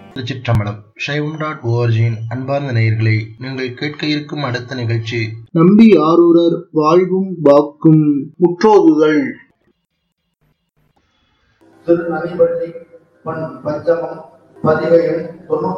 திருச்சிற்றம்பலம். சைவம்.org-இன் அன்பார்ந்த நேயர்களே, நீங்கள் கேட்க இருக்கும் அடுத்த நிகழ்ச்சி நம்பி ஆரூரர் வாழ்வும் வாக்கும் முற்றோதுதல். திரு நரிப்பள்ளி பண் பஞ்சமம் பதிவையும் 93